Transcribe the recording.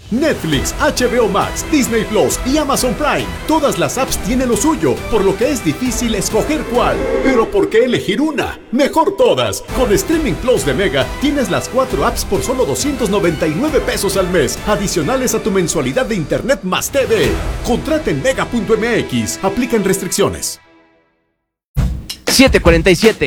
Netflix, HBO Max, Disney Plus y Amazon Prime. Todas las apps tienen lo suyo, por lo que es difícil escoger cuál. Pero ¿por qué elegir una? Mejor todas. Con Streaming Plus de Mega tienes las 4 apps por solo 299 pesos al mes, adicionales a tu mensualidad de Internet más TV. Contrata en mega.mx. Aplican restricciones. 7:47.